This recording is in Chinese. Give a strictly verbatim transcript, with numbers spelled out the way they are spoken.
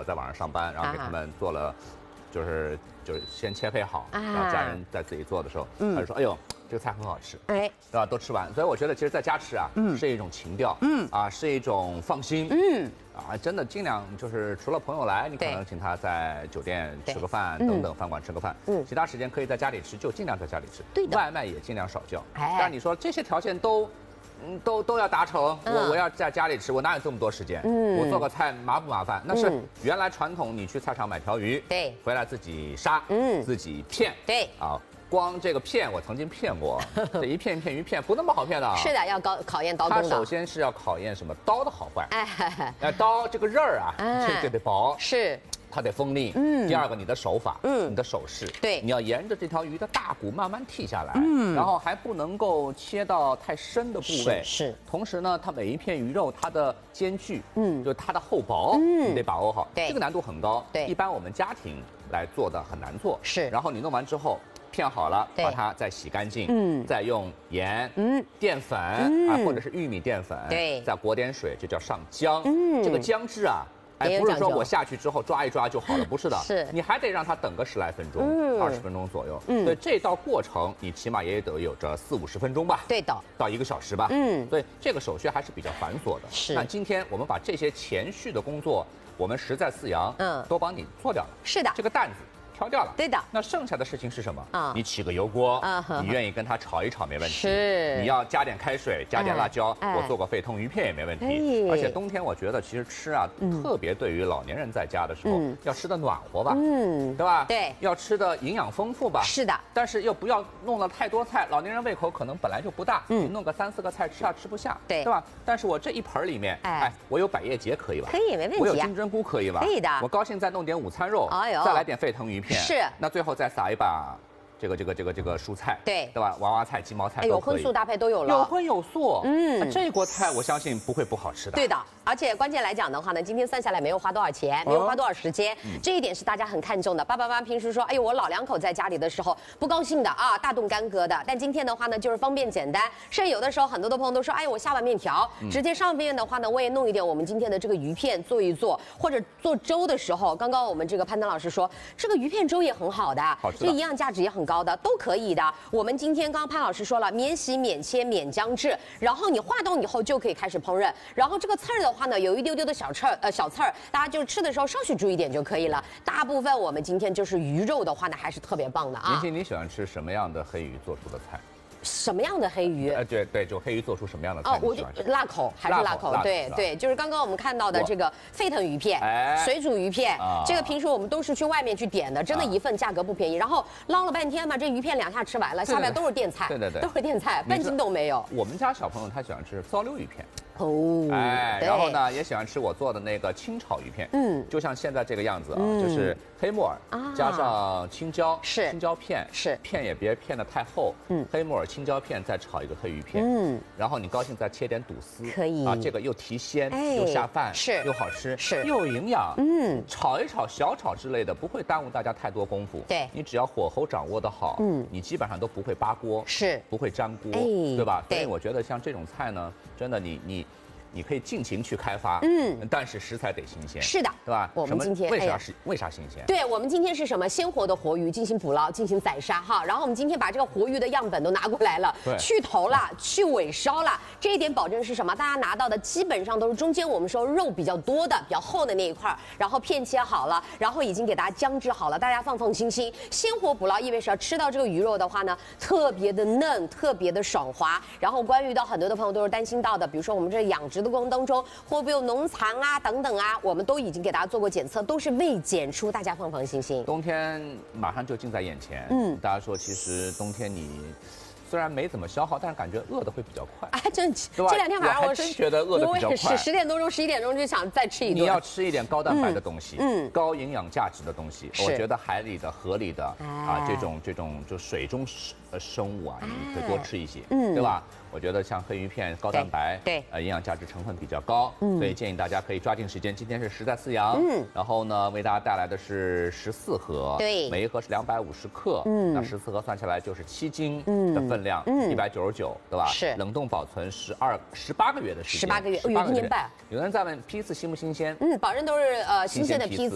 在网上上班，然后给他们做了，就是就是先切配好，然后家人在自己做的时候，他就说，哎呦。这个菜很好吃，哎，对吧？都吃完，所以我觉得其实在家吃啊，嗯，是一种情调，嗯啊，是一种放心，嗯啊，真的尽量就是除了朋友来，你可能请他在酒店吃个饭，等等饭馆吃个饭，嗯，其他时间可以在家里吃，就尽量在家里吃，对的，外卖也尽量少叫。哎，但你说这些条件都。嗯，都都要达成。我我要在家里吃，我哪有这么多时间？嗯，我做个菜麻不麻烦？那是原来传统，你去菜场买条鱼，对，回来自己杀，嗯，自己片，对，啊。光这个片，我曾经骗过，这一片一片鱼片不那么好骗的。是的，要高考验刀工的。它首先是要考验什么刀的好坏。哎，哎，刀这个刃儿啊，这这得薄，是，它得锋利。嗯。第二个，你的手法，嗯，你的手势，对，你要沿着这条鱼的大骨慢慢剔下来，嗯，然后还不能够切到太深的部位，是。同时呢，它每一片鱼肉它的间距，嗯，就是它的厚薄，嗯，你得把握好。对，这个难度很高。对，一般我们家庭来做的很难做。是。然后你弄完之后。片好了，把它再洗干净，嗯，再用盐、嗯、淀粉啊，或者是玉米淀粉，对，再裹点水，这叫上浆。嗯，这个姜汁啊，哎，不是说我下去之后抓一抓就好了，不是的，是，你还得让它等个十来分钟，二十分钟左右。嗯，所以这道过程你起码也得有着四五十分钟吧？对的，到一个小时吧。嗯，所以这个手续还是比较繁琐的。是，那今天我们把这些前序的工作，我们实在四阳，嗯，都帮你做掉了。是的，这个担子。挑掉了，对的。那剩下的事情是什么？啊，你起个油锅，你愿意跟它炒一炒没问题。是，你要加点开水，加点辣椒，我做个沸腾鱼片也没问题。而且冬天我觉得其实吃啊，特别对于老年人在家的时候，要吃的暖和吧，嗯，对吧？对，要吃的营养丰富吧。是的。但是又不要弄了太多菜，老年人胃口可能本来就不大，你弄个三四个菜吃啊吃不下，对，对吧？但是我这一盆里面，哎，我有百叶结可以吧？可以，没问题。我有金针菇可以吧？可以的。我高兴再弄点午餐肉，哎呦，再来点沸腾鱼片。是，那最后再撒一把这个这个这个这个蔬菜，对对吧？娃娃菜、鸡毛菜都可以，有荤素搭配都有了，有荤有素。嗯，这锅菜我相信不会不好吃的。对的，而且关键来讲的话呢，今天算下来没有花多少钱，没有花多少时间，这一点是大家很看重的。爸爸妈妈平时说，哎呦，我老两口在家里的时候不高兴的啊，大动干戈的。但今天的话呢，就是方便简单，甚至有的时候很多的朋友都说，哎，我下碗面条，直接上面的话呢，我也弄一点我们今天的这个鱼片做一做，或者做粥的时候，刚刚我们这个潘登老师说，这个鱼片粥也很好的，这营养价值也很高的，都可以的。我们今天刚刚潘老师说了，免洗、免切、免浆制，然后你化冻以后就可以开始烹饪。然后这个刺儿的话呢，有一丢丢的小刺儿，呃，小刺儿，大家就是吃的时候稍许注意点就可以了。大部分我们今天就是鱼肉的话呢，还是特别棒的啊。林静，你喜欢吃什么样的黑鱼做出的菜？什么样的黑鱼？呃，对对，就黑鱼做出什么样的菜？哦，我就辣口，还是辣口？对对，就是刚刚我们看到的这个沸腾鱼片、水煮鱼片，这个平时我们都是去外面去点的，真的一份价格不便宜。然后捞了半天嘛，这鱼片两下吃完了，下面都是垫菜，对对对，都是垫菜，半斤都没有。我们家小朋友他喜欢吃糟溜鱼片。哦，哎，然后呢，也喜欢吃我做的那个清炒鱼片，嗯，就像现在这个样子啊，就是黑木耳加上青椒，是青椒片，是片也别片得太厚，嗯，黑木耳、青椒片再炒一个黑鱼片，嗯，然后你高兴再切点肚丝，可以啊，这个又提鲜，又下饭，是又好吃，是又有营养，嗯，炒一炒、小炒之类的，不会耽误大家太多功夫，对，你只要火候掌握得好，嗯，你基本上都不会扒锅，是不会粘锅，对吧？所以我觉得像这种菜呢，真的你你。你可以尽情去开发，嗯，但是食材得新鲜，是的，对吧？我们今天为啥是为啥新鲜？对我们今天是什么鲜活的活鱼进行捕捞、进行宰杀哈，然后我们今天把这个活鱼的样本都拿过来了，去头了、去尾烧了，这一点保证是什么？大家拿到的基本上都是中间我们说肉比较多的、比较厚的那一块，然后片切好了，然后已经给大家姜制好了，大家放放心心。鲜活捕捞意味着吃到这个鱼肉的话呢，特别的嫩、特别的爽滑。然后关于到很多的朋友都是担心到的，比如说我们这养殖的过程当中会不会有农残啊等等啊，我们都已经给大家做过检测，都是未检出，大家放放心心。冬天马上就近在眼前，嗯，大家说其实冬天你虽然没怎么消耗，但是感觉饿的会比较快。哎，真这两天晚上我真觉得饿的比较快，十十点多钟、十一点钟就想再吃一顿。你要吃一点高蛋白的东西，嗯，高营养价值的东西。我觉得海里的、河里的啊，这种这种就水中生物啊，你可以多吃一些，嗯，对吧？我觉得像黑鱼片高蛋白，对，呃，营养价值成分比较高，嗯，所以建议大家可以抓紧时间。今天是食在四阳，嗯，然后呢，为大家带来的是十四盒，对，每一盒是两百五十克，嗯，那十四盒算下来就是七斤的分量，嗯，一百九十九，对吧？是，冷冻保存十二十八个月的时间，十八个月，有一年半。有人在问批次新不新鲜？嗯，保证都是呃新鲜的批次。